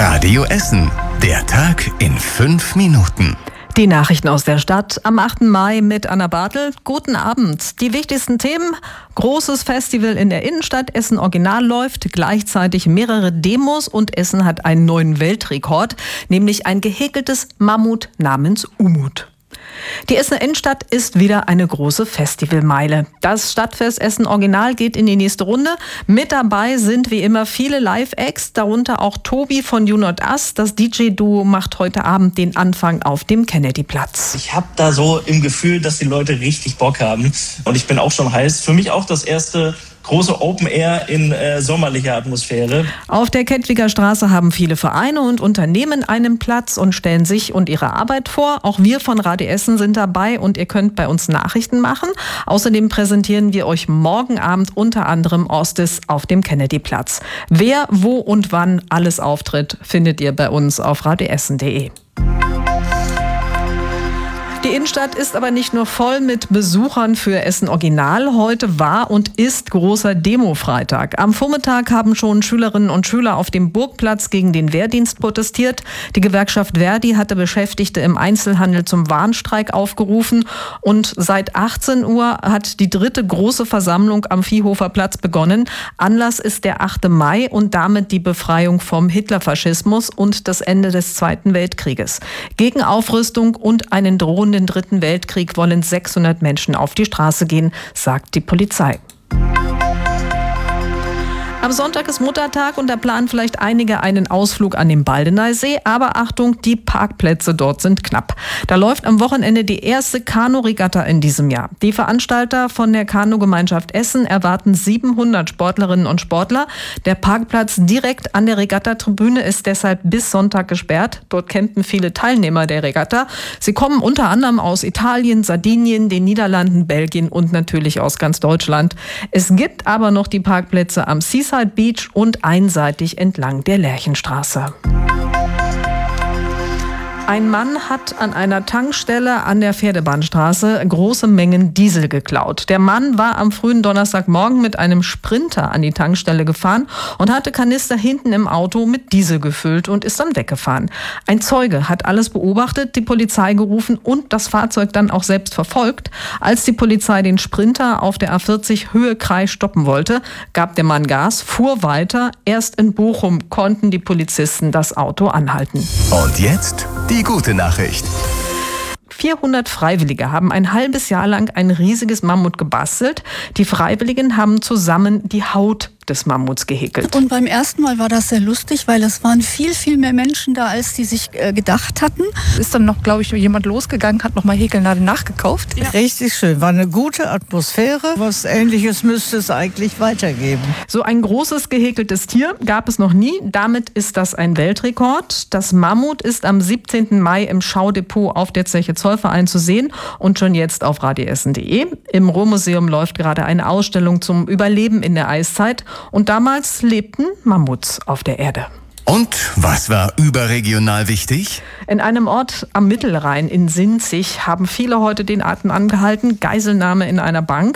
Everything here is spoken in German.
Radio Essen. Der Tag in 5 Minuten. Die Nachrichten aus der Stadt am 8. Mai mit Anna Bartel. Guten Abend. Die wichtigsten Themen: großes Festival in der Innenstadt, Essen Original läuft, gleichzeitig mehrere Demos und Essen hat einen neuen Weltrekord, nämlich ein gehäkeltes Mammut namens Umut. Die Essener Innenstadt ist wieder eine große Festivalmeile. Das Stadtfest Essen Original geht in die nächste Runde. Mit dabei sind wie immer viele Live-Acts, darunter auch Tobi von You Not Us. Das DJ-Duo macht heute Abend den Anfang auf dem Kennedy-Platz. Ich habe da so im Gefühl, dass die Leute richtig Bock haben. Und ich bin auch schon heiß. Für mich auch das erste große Open Air in sommerlicher Atmosphäre. Auf der Kettwiger Straße haben viele Vereine und Unternehmen einen Platz und stellen sich und ihre Arbeit vor. Auch wir von Radio Essen sind dabei und ihr könnt bei uns Nachrichten machen. Außerdem präsentieren wir euch morgen Abend unter anderem Ostis auf dem Kennedy-Platz. Wer, wo und wann alles auftritt, findet ihr bei uns auf radioessen.de. Die Innenstadt ist aber nicht nur voll mit Besuchern für Essen Original. Heute war und ist großer Demo-Freitag. Am Vormittag haben schon Schülerinnen und Schüler auf dem Burgplatz gegen den Wehrdienst protestiert. Die Gewerkschaft Verdi hatte Beschäftigte im Einzelhandel zum Warnstreik aufgerufen. Und seit 18 Uhr hat die dritte große Versammlung am Viehhoferplatz begonnen. Anlass ist der 8. Mai und damit die Befreiung vom Hitlerfaschismus und das Ende des Zweiten Weltkrieges. Gegen Aufrüstung und einen drohenden Dritten Weltkrieg wollen 600 Menschen auf die Straße gehen, sagt die Polizei. Am Sonntag ist Muttertag und da planen vielleicht einige einen Ausflug an den Baldeneysee. Aber Achtung, die Parkplätze dort sind knapp. Da läuft am Wochenende die erste Kanu-Regatta in diesem Jahr. Die Veranstalter von der Kanu-Gemeinschaft Essen erwarten 700 Sportlerinnen und Sportler. Der Parkplatz direkt an der Regattatribüne ist deshalb bis Sonntag gesperrt. Dort campen viele Teilnehmer der Regatta. Sie kommen unter anderem aus Italien, Sardinien, den Niederlanden, Belgien und natürlich aus ganz Deutschland. Es gibt aber noch die Parkplätze am Seaside Beach und einseitig entlang der Lerchenstraße. Ein Mann hat an einer Tankstelle an der Pferdebahnstraße große Mengen Diesel geklaut. Der Mann war am frühen Donnerstagmorgen mit einem Sprinter an die Tankstelle gefahren und hatte Kanister hinten im Auto mit Diesel gefüllt und ist dann weggefahren. Ein Zeuge hat alles beobachtet, die Polizei gerufen und das Fahrzeug dann auch selbst verfolgt. Als die Polizei den Sprinter auf der A40 Höhe-Kreis stoppen wollte, gab der Mann Gas, fuhr weiter. Erst in Bochum konnten die Polizisten das Auto anhalten. Und jetzt die gute Nachricht. 400 Freiwillige haben ein halbes Jahr lang ein riesiges Mammut gebastelt. Die Freiwilligen haben zusammen die Haut des Mammuts gehäkelt. Und beim ersten Mal war das sehr lustig, weil es waren viel, viel mehr Menschen da, als die sich gedacht hatten. Ist dann noch, glaube ich, jemand losgegangen, hat noch mal Häkelnadeln nachgekauft. Ja. Richtig schön, war eine gute Atmosphäre. Was Ähnliches müsste es eigentlich weitergeben. So ein großes gehäkeltes Tier gab es noch nie. Damit ist das ein Weltrekord. Das Mammut ist am 17. Mai im Schaudepot auf der Zeche Zollverein zu sehen und schon jetzt auf radioessen.de. Im Ruhrmuseum läuft gerade eine Ausstellung zum Überleben in der Eiszeit. Und damals lebten Mammuts auf der Erde. Und was war überregional wichtig? In einem Ort am Mittelrhein in Sinzig haben viele heute den Atem angehalten. Geiselnahme in einer Bank.